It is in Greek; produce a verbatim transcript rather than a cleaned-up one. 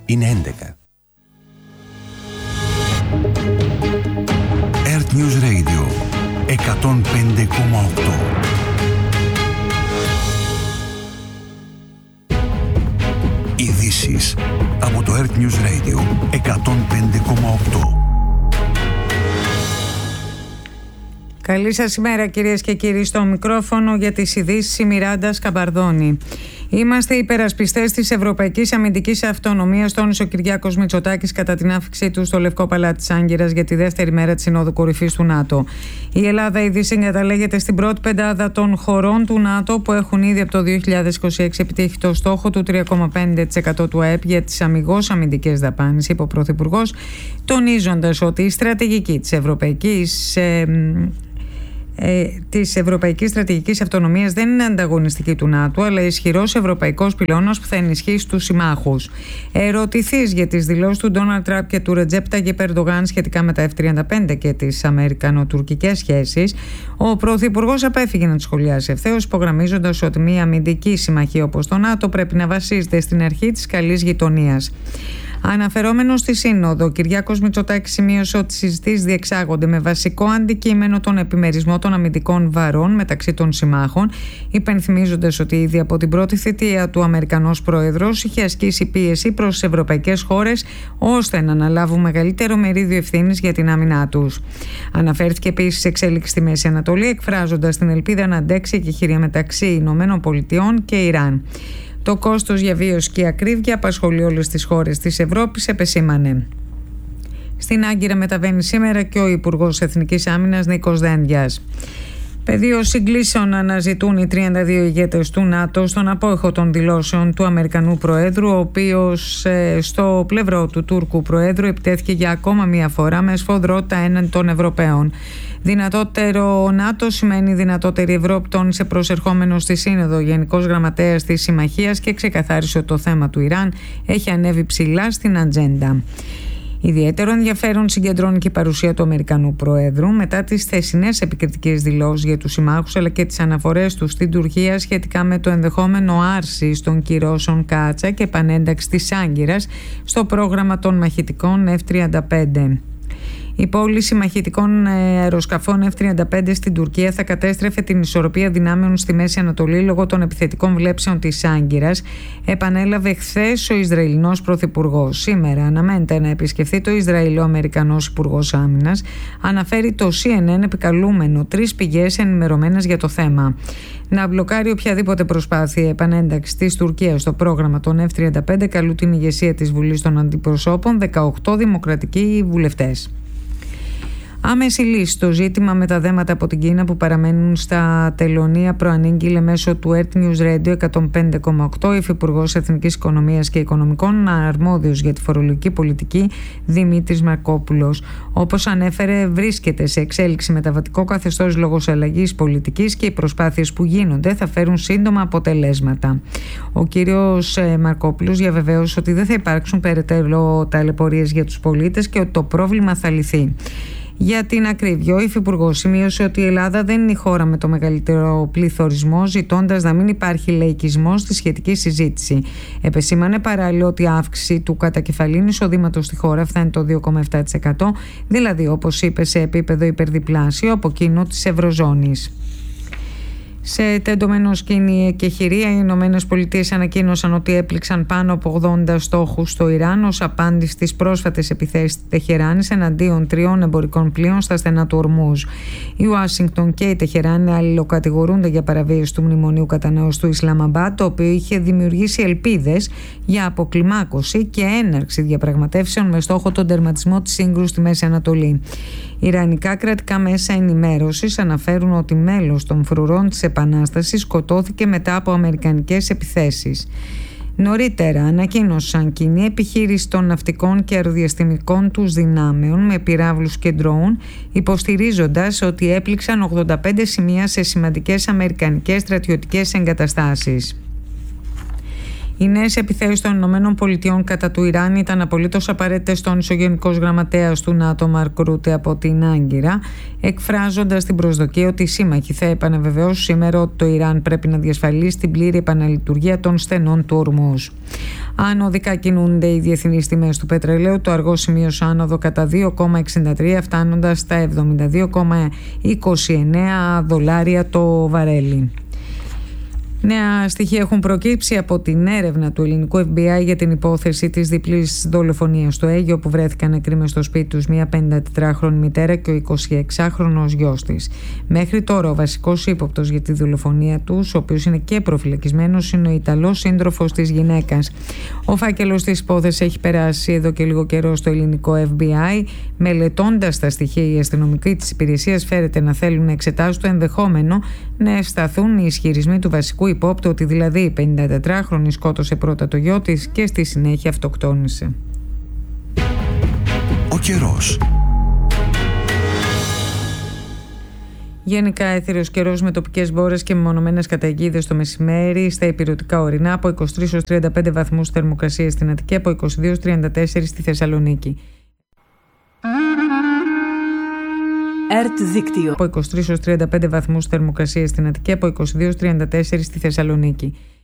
είναι έντεκα. Earth News Radio εκατόν πέντε κόμμα οκτώ. Ειδήσεις από το Earth News Radio εκατόν πέντε κόμμα οκτώ. Καλή σας ημέρα κυρίες και κύριοι, στο μικρόφωνο για τις ειδήσεις η Μιράντα Σκαμπαρδόνη. Είμαστε υπερασπιστές της Ευρωπαϊκής Αμυντικής Αυτονομίας, τόνισε ο Κυριάκος Μητσοτάκης κατά την άφηξή του στο Λευκό Παλάτι της Άγκυρας για τη δεύτερη μέρα της Συνόδου Κορυφής του ΝΑΤΟ. Η Ελλάδα ήδη συγκαταλέγεται στην πρώτη πεντάδα των χωρών του ΝΑΤΟ που έχουν ήδη από το δύο χιλιάδες είκοσι έξι επιτύχει το στόχο του τρία κόμμα πέντε τοις εκατό του ΑΕΠ για τις αμιγώς αμυντικές δαπάνες, είπε ο Πρωθυπουργός, τονίζοντας ότι η στρατηγική της Ευρωπαϊκής ε, Ε, της Ευρωπαϊκής Στρατηγικής Αυτονομίας δεν είναι ανταγωνιστική του ΝΑΤΟ, αλλά ισχυρός ευρωπαϊκός πυλώνας που θα ενισχύσει τους συμμάχους. Ερωτηθείς για τις δηλώσεις του Ντόναλντ Τραμπ και του Ρετζέπ Ταγιπ Ερντογάν σχετικά με τα εφ τριάντα πέντε και τις αμερικανοτουρκικές σχέσεις, ο Πρωθυπουργός απέφυγε να τις σχολιάσει ευθέως, υπογραμμίζοντας ότι μια αμυντική συμμαχία όπως το ΝΑΤΟ πρέπει να βασίζεται στην αρχή της καλής γειτονίας. Αναφερόμενος στη Σύνοδο, ο Κυριάκος Μητσοτάκης σημείωσε ότι οι συζητήσεις διεξάγονται με βασικό αντικείμενο τον επιμερισμό των αμυντικών βαρών μεταξύ των συμμάχων, υπενθυμίζοντας ότι ήδη από την πρώτη θητεία του Αμερικανός Πρόεδρος είχε ασκήσει πίεση προς τις ευρωπαϊκές χώρες ώστε να αναλάβουν μεγαλύτερο μερίδιο ευθύνης για την άμυνά τους. Αναφέρθηκε επίσης σε εξέλιξη στη Μέση Ανατολή, εκφράζοντας την ελπίδα να αντέξει η εκεχηρία μεταξύ Ηνωμένων Πολιτειών και Ιράν. Το κόστος διαβίωσης και η ακρίβεια απασχολεί όλες τις χώρες της Ευρώπης, επεσήμανε. Στην Άγκυρα μεταβαίνει σήμερα και ο Υπουργός Εθνικής Άμυνας Νίκος Δένδιας. Πεδίο συγκλήσεων αναζητούν οι τριάντα δύο ηγέτες του ΝΑΤΟ στον απόϊχο των δηλώσεων του Αμερικανού Προέδρου, ο οποίος ε, στο πλευρό του Τούρκου Προέδρου επιτέθηκε για ακόμα μία φορά με σφοδρότητα έναντι των Ευρωπαίων. Δυνατότερο ΝΑΤΟ σημαίνει δυνατότερη Ευρώπη, τόνισε προσερχόμενο στη Σύνοδο Γενικός Γραμματέας της Συμμαχίας και ξεκαθάρισε ότι το θέμα του Ιράν έχει ανέβει ψηλά στην ατζέντα. Ιδιαίτερο ενδιαφέρον συγκεντρώνει και η παρουσία του Αμερικανού Προέδρου μετά τις θεσινές επικριτικές δηλώσεις για τους συμμάχους αλλά και τις αναφορές του στην Τουρκία σχετικά με το ενδεχόμενο άρσης των κυρώσεων Κάτσα και επανένταξη της Άγκυρας στο πρόγραμμα των μαχητικών εφ τριάντα πέντε. Η πώληση μαχητικών αεροσκαφών εφ τριάντα πέντε στην Τουρκία θα κατέστρεφε την ισορροπία δυνάμεων στη Μέση Ανατολή λόγω των επιθετικών βλέψεων της Άγκυρας, επανέλαβε χθες ο Ισραηλινός Πρωθυπουργός. Σήμερα αναμένεται να επισκεφθεί το Ισραήλ ο Αμερικανός Υπουργός Άμυνας, αναφέρει το σι εν εν επικαλούμενο τρεις πηγές ενημερωμένες για το θέμα. Να μπλοκάρει οποιαδήποτε προσπάθεια επανένταξης της Τουρκίας στο πρόγραμμα των εφ τριάντα πέντε καλούν την ηγεσία της Βουλής των Αντιπροσώπων δεκαοκτώ δημοκρατικοί βουλευτές. Άμεση λύση στο ζήτημα με τα δέματα από την Κίνα που παραμένουν στα τελωνία προανήγγειλε μέσω του Earth News Radio εκατόν πέντε κόμμα οκτώ Υφυπουργός Εθνικής Οικονομίας και Οικονομικών, αρμόδιος για τη φορολογική πολιτική, Δημήτρης Μαρκόπουλος. Όπως ανέφερε, βρίσκεται σε εξέλιξη μεταβατικό καθεστώς λόγω αλλαγής πολιτικής και οι προσπάθειες που γίνονται θα φέρουν σύντομα αποτελέσματα. Ο κύριος Μαρκόπουλος διαβεβαίωσε ότι δεν θα υπάρξουν περαιτέρω ταλαιπωρίες για τους πολίτες και ότι το πρόβλημα θα λυθεί. Για την ακρίβεια, ο Υφυπουργός σημείωσε ότι η Ελλάδα δεν είναι η χώρα με το μεγαλύτερο πληθωρισμό, ζητώντας να μην υπάρχει λαϊκισμός στη σχετική συζήτηση. Επεσήμανε παράλληλα ότι η αύξηση του κατακεφαλήν εισοδήματος στη χώρα φτάνει το δύο κόμμα επτά τοις εκατό, δηλαδή όπως είπε σε επίπεδο υπερδιπλάσιο από εκείνο της Ευρωζώνης. Σε τεντωμένο σκηνή εκεχηρία, οι Ηνωμένες Πολιτείες ανακοίνωσαν ότι έπληξαν πάνω από ογδόντα στόχους στο Ιράν ως απάντηση στις πρόσφατες επιθέσεις της Τεχεράνης εναντίον τριών εμπορικών πλοίων στα στενά του Ορμούζ. Η Ουάσιγκτον και η Τεχεράνη αλληλοκατηγορούνται για παραβίαση του μνημονίου κατανέωσης του Ισλαμαμπάντ, το οποίο είχε δημιουργήσει ελπίδες για αποκλιμάκωση και έναρξη διαπραγματεύσεων με στόχο τον τερματισμό της σύγκρουσης στη Μέση Ανατολή. Ιρανικά κρατικά μέσα ενημέρωσης αναφέρουν ότι μέλος των φρουρών της Επανάστασης σκοτώθηκε μετά από αμερικανικές επιθέσεις. Νωρίτερα ανακοίνωσαν κοινή επιχείρηση των ναυτικών και αεροδιαστημικών τους δυνάμεων με πυράβλους και ντρόουν, υποστηρίζοντας ότι έπληξαν ογδόντα πέντε σημεία σε σημαντικές αμερικανικές στρατιωτικές εγκαταστάσεις. Οι νέες επιθέσεις των ΗΠΑ κατά του Ιράν ήταν απολύτως απαραίτητες, τόνισε ο Γενικός Γραμματέας του ΝΑΤΟ Μαρκ Ρούτε από την Άγκυρα, εκφράζοντας την προσδοκία ότι οι σύμμαχοι θα επαναβεβαιώσουν σήμερα ότι το Ιράν πρέπει να διασφαλίσει την πλήρη επαναλειτουργία των στενών του Ορμούζ. Ανωδικά κινούνται οι διεθνείς τιμές του πετρελαίου. Το αργό σημείωσε άνοδο κατά δύο κόμμα εξήντα τρία, φτάνοντας στα εβδομήντα δύο κόμμα είκοσι εννέα δολάρια το βαρέλι. Νέα στοιχεία έχουν προκύψει από την έρευνα του ελληνικού Εφ Μπι Άι για την υπόθεση της διπλής δολοφονίας στο Αίγυπτο, όπου βρέθηκαν νεκροί μες στο σπίτι τους μια πενηντατετράχρονη μητέρα και ο εικοσιεξάχρονος γιος της. Μέχρι τώρα, ο βασικός ύποπτος για τη δολοφονία τους, ο οποίος είναι και προφυλακισμένος, είναι ο Ιταλός σύντροφος της γυναίκας. Ο φάκελος της υπόθεσης έχει περάσει εδώ και λίγο καιρό στο ελληνικό Εφ Μπι Άι. Μελετώντας τα στοιχεία, οι αστυνομικοί της υπηρεσίας φέρεται να θέλουν να εξετάσουν το ενδεχόμενο να ευσταθούν οι ισχυρισμοί του βασικού υπόπτου, ότι δηλαδή η πενηντατετράχρονη σκότωσε πρώτα το γιο της και στη συνέχεια αυτοκτόνησε. Ο καιρός. Γενικά έθυρος καιρός με τοπικές μπόρες και μεμονωμένες καταιγίδες το μεσημέρι στα ηπειρωτικά ορεινά, από είκοσι τρεις έως τριάντα πέντε βαθμούς θερμοκρασία στην Αττική, από είκοσι δύο έως τριάντα τέσσερα στη Θεσσαλονίκη. ΕΡΤ δίκτυο. Από είκοσι τρεις έως τριάντα πέντε βαθμούς θερμοκρασία στην Αττική, από είκοσι δύο έως τριάντα τέσσερα στη Θεσσαλονίκη.